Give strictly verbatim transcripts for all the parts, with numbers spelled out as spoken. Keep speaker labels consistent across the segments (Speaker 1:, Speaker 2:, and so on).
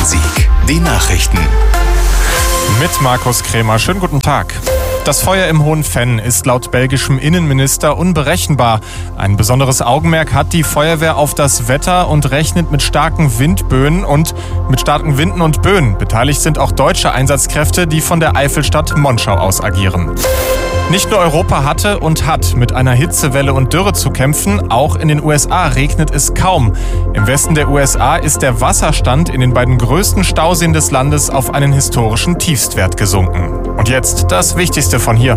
Speaker 1: Rhein-Sieg. Die Nachrichten.
Speaker 2: Mit Markus Krämer. Schönen guten Tag. Das Feuer im Hohen Venn ist laut belgischem Innenminister unberechenbar. Ein besonderes Augenmerk hat die Feuerwehr auf das Wetter und rechnet mit starken Windböen und mit starken Winden und Böen. Beteiligt sind auch deutsche Einsatzkräfte, die von der Eifelstadt Monschau aus agieren. Nicht nur Europa hatte und hat mit einer Hitzewelle und Dürre zu kämpfen, auch in den U S A regnet es kaum. Im Westen der U S A ist der Wasserstand in den beiden größten Stauseen des Landes auf einen historischen Tiefstwert gesunken. Und jetzt das Wichtigste von hier.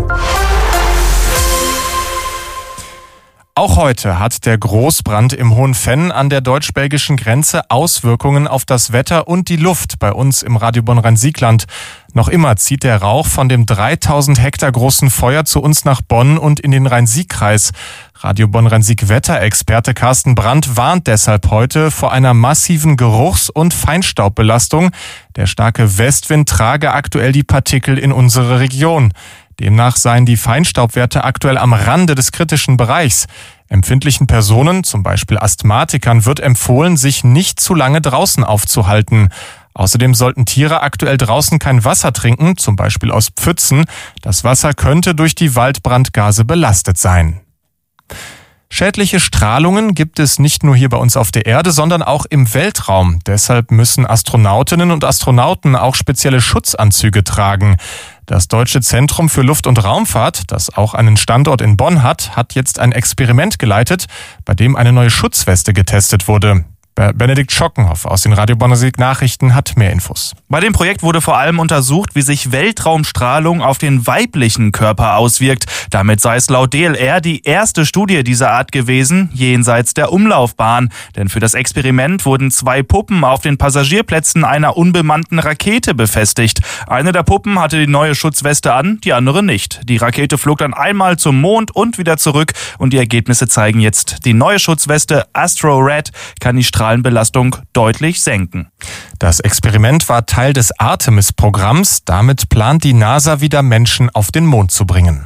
Speaker 2: Auch heute hat der Großbrand im Hohen Venn an der deutsch-belgischen Grenze Auswirkungen auf das Wetter und die Luft bei uns im Radio Bonn-Rhein-Sieg-Land. Noch immer zieht der Rauch von dem dreitausend Hektar großen Feuer zu uns nach Bonn und in den Rhein-Sieg-Kreis. Radio Bonn-Rhein-Sieg-Wetterexperte Carsten Brandt warnt deshalb heute vor einer massiven Geruchs- und Feinstaubbelastung. Der starke Westwind trage aktuell die Partikel in unsere Region. Demnach seien die Feinstaubwerte aktuell am Rande des kritischen Bereichs. Empfindlichen Personen, zum Beispiel Asthmatikern, wird empfohlen, sich nicht zu lange draußen aufzuhalten. Außerdem sollten Tiere aktuell draußen kein Wasser trinken, zum Beispiel aus Pfützen. Das Wasser könnte durch die Waldbrandgase belastet sein. Schädliche Strahlungen gibt es nicht nur hier bei uns auf der Erde, sondern auch im Weltraum. Deshalb müssen Astronautinnen und Astronauten auch spezielle Schutzanzüge tragen. Das Deutsche Zentrum für Luft- und Raumfahrt, das auch einen Standort in Bonn hat, hat jetzt ein Experiment geleitet, bei dem eine neue Schutzweste getestet wurde. Benedikt Schockenhoff aus den Radio Bonn-Rhein-Sieg Nachrichten hat mehr Infos.
Speaker 3: Bei dem Projekt wurde vor allem untersucht, wie sich Weltraumstrahlung auf den weiblichen Körper auswirkt. Damit sei es laut D L R die erste Studie dieser Art gewesen, jenseits der Umlaufbahn. Denn für das Experiment wurden zwei Puppen auf den Passagierplätzen einer unbemannten Rakete befestigt. Eine der Puppen hatte die neue Schutzweste an, die andere nicht. Die Rakete flog dann einmal zum Mond und wieder zurück und die Ergebnisse zeigen jetzt, die neue Schutzweste Astro Red kann die Strahlung Belastung deutlich senken.
Speaker 2: Das Experiment war Teil des Artemis-Programms. Damit plant die NASA wieder Menschen auf den Mond zu bringen.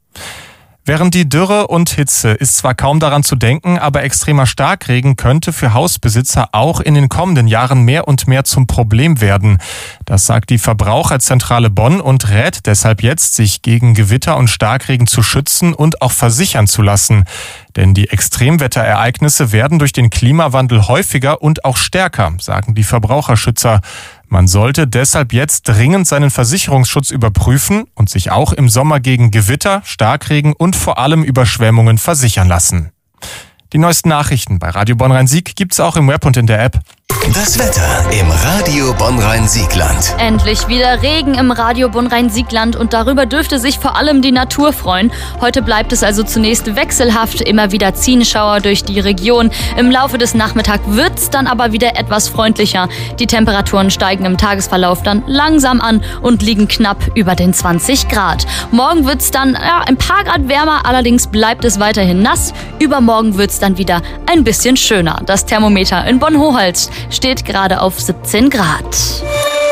Speaker 2: Während die Dürre und Hitze ist zwar kaum daran zu denken, aber extremer Starkregen könnte für Hausbesitzer auch in den kommenden Jahren mehr und mehr zum Problem werden. Das sagt die Verbraucherzentrale Bonn und rät deshalb jetzt, sich gegen Gewitter und Starkregen zu schützen und auch versichern zu lassen. Denn die Extremwetterereignisse werden durch den Klimawandel häufiger und auch stärker, sagen die Verbraucherschützer. Man sollte deshalb jetzt dringend seinen Versicherungsschutz überprüfen und sich auch im Sommer gegen Gewitter, Starkregen und vor allem Überschwemmungen versichern lassen. Die neuesten Nachrichten bei Radio Bonn-Rhein-Sieg gibt's auch im Web und in der App.
Speaker 1: Das Wetter im Radio Bonn-Rhein-Sieg-Land.
Speaker 4: Endlich wieder Regen im Radio Bonn-Rhein-Sieg-Land und darüber dürfte sich vor allem die Natur freuen. Heute bleibt es also zunächst wechselhaft, immer wieder ziehen Schauer durch die Region. Im Laufe des Nachmittags wird es dann aber wieder etwas freundlicher. Die Temperaturen steigen im Tagesverlauf dann langsam an und liegen knapp über den zwanzig Grad. Morgen wird es dann ja, ein paar Grad wärmer, allerdings bleibt es weiterhin nass. Übermorgen wird es dann wieder ein bisschen schöner. Das Thermometer in Bonn-Hochholz steht gerade auf siebzehn Grad.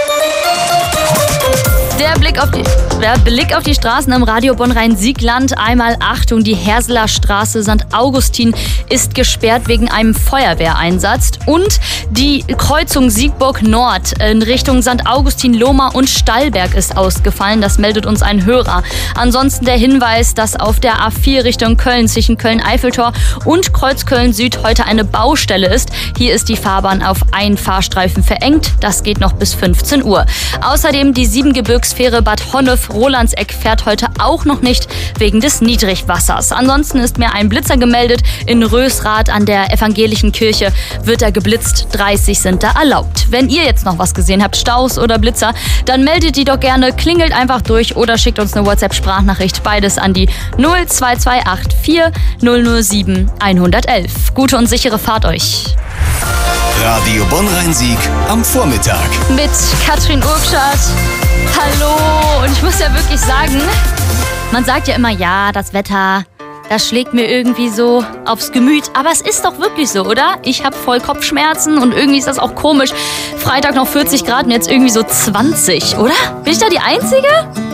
Speaker 4: Der Blick auf die, der Blick auf die Straßen im Radio Bonn-Rhein-Sieg-Land. Einmal Achtung, die Herseler Straße Sankt Augustin ist gesperrt wegen einem Feuerwehreinsatz. Und die Kreuzung Siegburg Nord in Richtung Sankt Augustin, Lohmar und Stallberg ist ausgefallen. Das meldet uns ein Hörer. Ansonsten der Hinweis, dass auf der A vier Richtung Köln zwischen Köln-Eiffeltor und Kreuzköln Süd heute eine Baustelle ist. Hier ist die Fahrbahn auf einen Fahrstreifen verengt. Das geht noch bis fünfzehn Uhr. Außerdem die Siebengebirgs Fähre Bad Honnef-Rolandseck fährt heute auch noch nicht wegen des Niedrigwassers. Ansonsten ist mir ein Blitzer gemeldet. In Rösrath an der evangelischen Kirche wird er geblitzt. dreißig sind da erlaubt. Wenn ihr jetzt noch was gesehen habt, Staus oder Blitzer, dann meldet die doch gerne, klingelt einfach durch oder schickt uns eine WhatsApp-Sprachnachricht. Beides an die null zwei zwei acht vier null null sieben eins eins eins. Gute und sichere Fahrt euch.
Speaker 1: Radio Bonn-Rhein-Sieg am Vormittag.
Speaker 4: Mit Katrin Urkschat. Hallo. Und ich muss ja wirklich sagen, man sagt ja immer, ja, das Wetter, das schlägt mir irgendwie so aufs Gemüt. Aber es ist doch wirklich so, oder? Ich habe voll Kopfschmerzen und irgendwie ist das auch komisch. Freitag noch vierzig Grad und jetzt irgendwie so zwanzig, oder? Bin ich da die Einzige?